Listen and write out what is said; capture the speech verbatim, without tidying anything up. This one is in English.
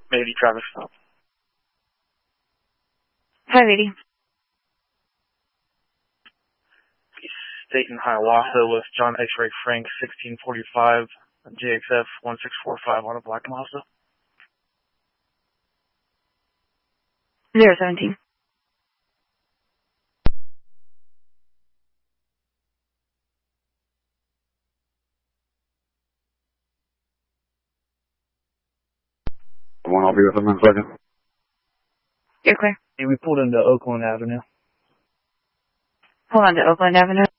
Lady Travis. Hi, lady. State in Hiawatha with John X-Ray Frank, sixteen forty-five, J X F one six four five on a black Mazda. Zero seventeen. One, I'll be with them in a second. You're clear. Hey, we pulled into Oakland Avenue. Hold on to Oakland Avenue.